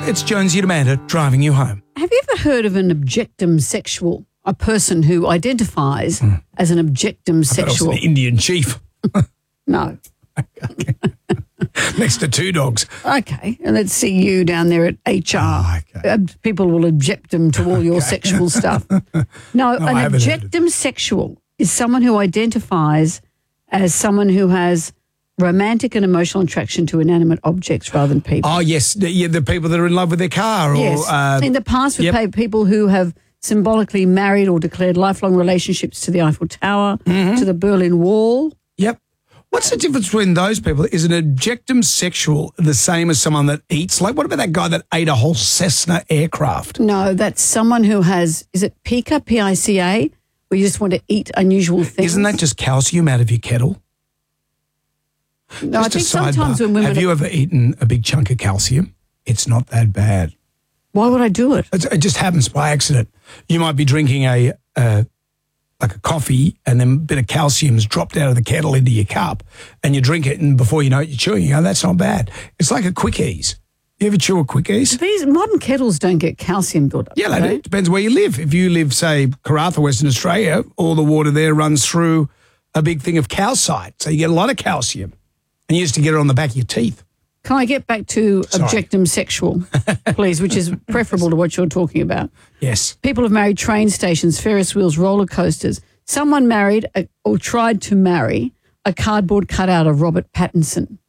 It's Jonesy and Amanda driving you home. Have you ever heard of an objectum sexual? A person who identifies as an objectum sexual. I thought it was an Indian chief. No. Next to two dogs. Okay. And let's see you down there at HR. Oh, okay. People will objectum to all your sexual stuff. No, an objectum sexual is someone who identifies as someone who has romantic and emotional attraction to inanimate objects rather than people. Oh, yes. The people that are in love with their car. Yes. In the past, we've paid people who have symbolically married or declared lifelong relationships to the Eiffel Tower, to the Berlin Wall. Yep. What's the difference between those people? Is an objectum sexual the same as someone that eats? Like, what about that guy that ate a whole Cessna aircraft? No, that's someone who has, is it pica, P-I-C-A, where you just want to eat unusual things? Isn't that just calcium out of your kettle? No, I think sometimes when women... Have you ever eaten a big chunk of calcium? It's not that bad. Why would I do it? It just happens by accident. You might be drinking a coffee and then a bit of calcium's dropped out of the kettle into your cup and you drink it and before you know it, you're chewing. You go, that's not bad. It's like a Quickies. You ever chew a Quickies? These modern kettles don't get calcium built up. Yeah, they do. It depends where you live. If you live, say, Karratha, Western Australia, all the water there runs through a big thing of calcite. So you get a lot of calcium. And you used to get it on the back of your teeth. Can I get back to objectum sexual, please, which is preferable to what you're talking about? Yes. People have married train stations, Ferris wheels, roller coasters. Someone married or tried to marry a cardboard cutout of Robert Pattinson,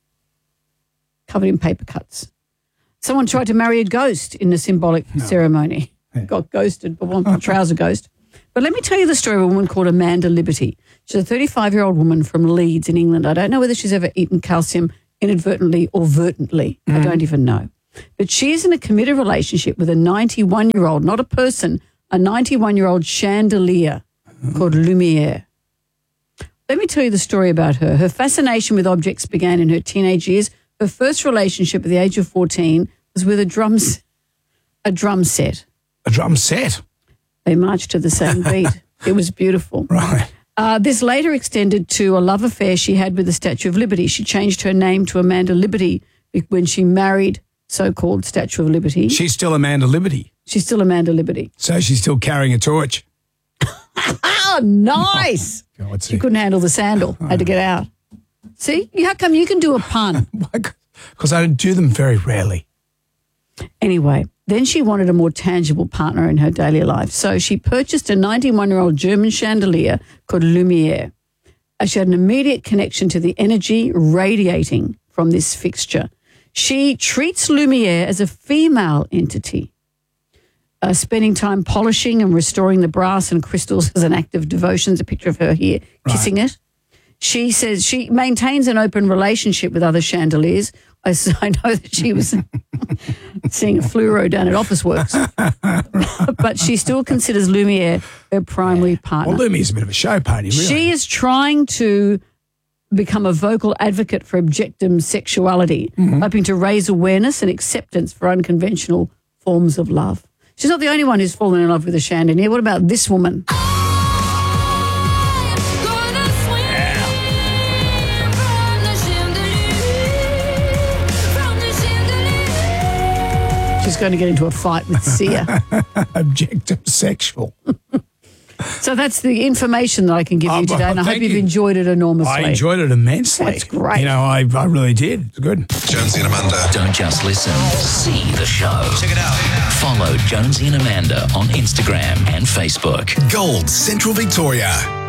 covered in paper cuts. Someone tried to marry a ghost in a symbolic ceremony. Yeah. Got ghosted, but one trouser ghost. But let me tell you the story of a woman called Amanda Liberty. She's a 35-year-old woman from Leeds in England. I don't know whether she's ever eaten calcium inadvertently or vertently. I don't even know. But she's in a committed relationship with a 91-year-old, not a person, a 91-year-old chandelier called Lumiere. Let me tell you the story about her. Her fascination with objects began in her teenage years. Her first relationship at the age of 14 was with a drum set. A drum set? They marched to the same beat. It was beautiful. Right. This later extended to a love affair she had with the Statue of Liberty. She changed her name to Amanda Liberty when she married so-called Statue of Liberty. She's still Amanda Liberty. She's still Amanda Liberty. So she's still carrying a torch. Oh, nice. Oh, God, she couldn't handle the sandal. Had to get out. See? How come you can do a pun? Because I don't do them very rarely. Anyway, then she wanted a more tangible partner in her daily life. So she purchased a 91-year-old German chandelier called Lumiere. She had an immediate connection to the energy radiating from this fixture. She treats Lumiere as a female entity, spending time polishing and restoring the brass and crystals as an act of devotion. There's a picture of her here kissing it. She says she maintains an open relationship with other chandeliers. I know that she was seeing a fluoro down at Officeworks, but she still considers Lumiere her primary partner. Well, Lumiere's a bit of a show pony, really. She is trying to become a vocal advocate for objectum sexuality, hoping to raise awareness and acceptance for unconventional forms of love. She's not the only one who's fallen in love with a chandelier. What about this woman? She's going to get into a fight with Sia. Objectum sexual. So that's the information that I can give you today, and I hope you've enjoyed it enormously. I enjoyed it immensely. That's great. You know, I really did. It's good. Jonesy and Amanda. Don't just listen. See the show. Check it out. Follow Jonesy and Amanda on Instagram and Facebook. Gold Central Victoria.